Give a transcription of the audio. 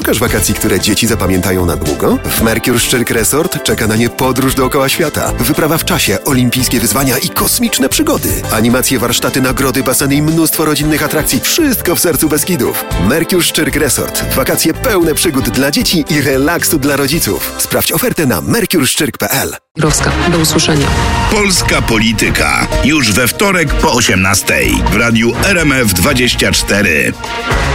Szukasz wakacji, które dzieci zapamiętają na długo? W Mercure Szczyrk Resort czeka na nie podróż dookoła świata, wyprawa w czasie, olimpijskie wyzwania i kosmiczne przygody. Animacje, warsztaty, nagrody, baseny i mnóstwo rodzinnych atrakcji. Wszystko w sercu Beskidów. Mercure Szczyrk Resort. Wakacje pełne przygód dla dzieci i relaksu dla rodziców. Sprawdź ofertę na mercureszczyrk.pl. Do usłyszenia. Polska Polityka. Już we wtorek po 18:00 w radiu RMF24.